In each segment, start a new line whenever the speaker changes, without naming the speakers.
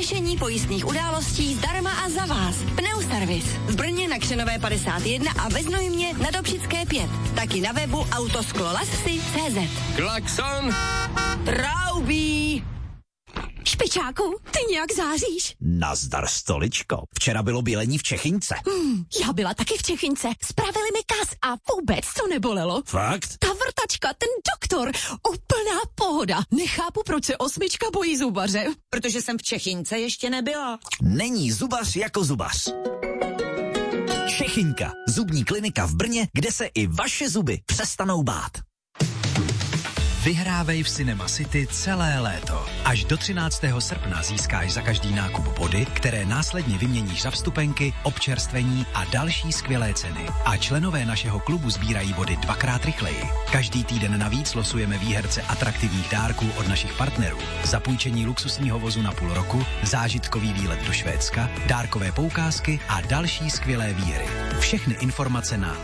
řešení pojistných událostí zdarma a za vás. Pneuservis. V Brně na Křenové 51 a ve Znojmě na Dobšické 5. Taky na webu autosklolasvsi.cz.
Klakson!
Raubí!
Špičáku, ty nějak záříš.
Nazdar, stoličko. Včera bylo bělení v Čechynce.
Já byla taky v Čechynce. Spravili mi kas a vůbec to nebolelo.
Fakt?
Ta vrtačka, ten doktor, úplná pohoda. Nechápu, proč se 8 bojí zubaře.
Protože jsem v Čechynce ještě nebyla.
Není zubař jako zubař. Čechynka, zubní klinika v Brně, kde se i vaše zuby přestanou bát.
Vyhrávej v Cinema City celé léto. Až do 13. srpna získáš za každý nákup body, které následně vyměníš za vstupenky, občerstvení a další skvělé ceny. A členové našeho klubu sbírají body 2x rychleji. Každý týden navíc losujeme výherce atraktivních dárků od našich partnerů. Zapůjčení luxusního vozu na půl roku, zážitkový výlet do Švédska, dárkové poukázky a další skvělé výhry. Všechny informace na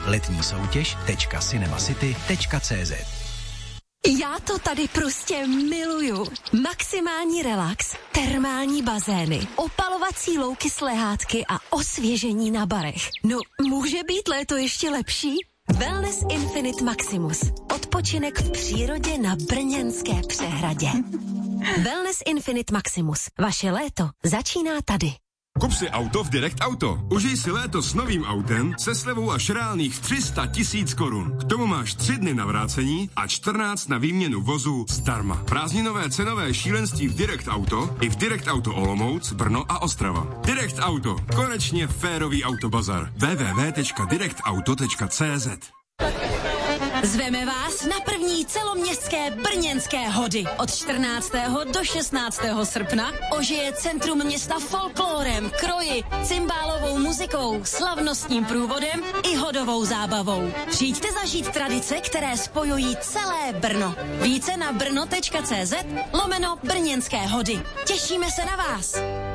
letnísoutěž.cinemacity.cz.
Já to tady prostě miluju. Maximální relax, termální bazény, opalovací louky s lehátky a osvěžení na barech. No, může být léto ještě lepší? Wellness Infinite Maximus. Odpočinek v přírodě na brněnské přehradě. Wellness Infinite Maximus. Vaše léto začíná tady.
Kup si auto v Direct Auto. Užij si léto s novým autem se slevou až reálných 300 000 korun. K tomu máš 3 dny na vrácení a 14 na výměnu vozu zdarma. Prázdninové cenové šílenství v Direct Auto i v Direct Auto Olomouc, Brno a Ostrava. Direct Auto. Konečně férový autobazar. www.directauto.cz.
Zveme vás na první celoměstské brněnské hody. Od 14. do 16. srpna ožije centrum města folklórem, kroji, cymbálovou muzikou, slavnostním průvodem i hodovou zábavou. Přijďte zažít tradice, které spojují celé Brno. Více na brno.cz/brněnské hody. Těšíme se na vás.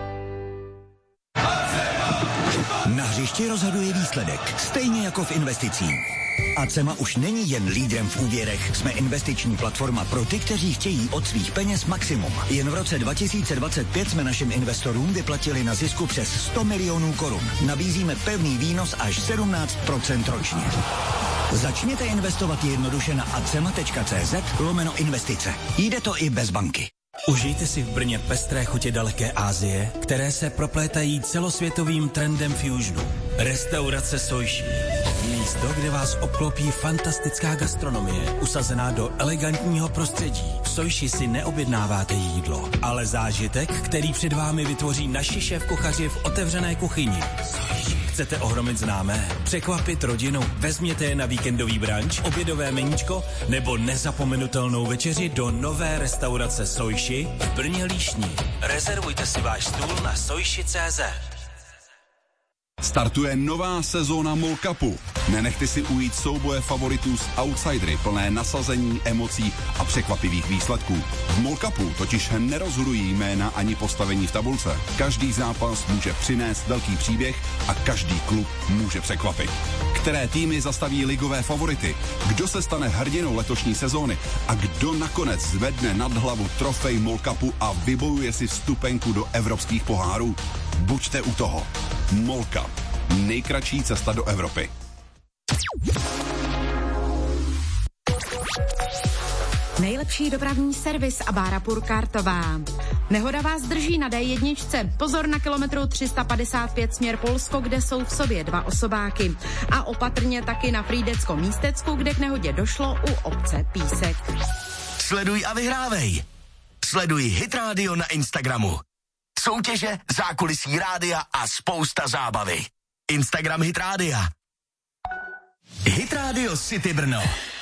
Na hřišti rozhoduje výsledek, stejně jako v investicích. Acema už není jen lídrem v úvěrech. Jsme investiční platforma pro ty, kteří chtějí od svých peněz maximum. Jen v roce 2025 jsme našim investorům vyplatili na zisku přes 100 milionů korun. Nabízíme pevný výnos až 17% ročně. Začněte investovat jednoduše na acema.cz/investice. Jde to i bez banky.
Užijte si v Brně pestré chutě daleké Asie, které se proplétají celosvětovým trendem fusionu. Restaurace Sojši. Místo, kde vás obklopí fantastická gastronomie, usazená do elegantního prostředí. V Sojši si neobjednáváte jídlo, ale zážitek, který před vámi vytvoří naši šéfkuchaři v otevřené kuchyni. Sojši. Chcete ohromit známé, překvapit rodinu, vezměte je na víkendový brunch, obědové meníčko nebo nezapomenutelnou večeři do nové restaurace Sojši v Brně Líšni. Rezervujte si váš stůl na sojši.cz.
Startuje nová sezóna MOL Cupu. Nenechte si ujít souboje favoritů s outsidery plné nasazení, emocí a překvapivých výsledků. V MOL Cupu totiž nerozhodují jména ani postavení v tabulce. Každý zápas může přinést velký příběh a každý klub může překvapit. Které týmy zastaví ligové favority, kdo se stane hrdinou letošní sezóny a kdo nakonec zvedne nad hlavu trofej MOL Cupu a vybojuje si vstupenku do evropských pohárů. Buďte u toho. MOL Cup. Nejkratší cesta do Evropy.
Nejlepší dopravní servis a Bára Purkartová. Nehoda vás drží na D1. Pozor na kilometru 355 směr Polsko, kde jsou v sobě 2 osobáky. A opatrně taky na Frýdeckom místecku, kde k nehodě došlo u obce Písek.
Sleduj a vyhrávej. Sleduj Hit Radio na Instagramu. Soutěže, zákulisí rádia a spousta zábavy. Instagram Hit Rádia. Hit Radio City Brno.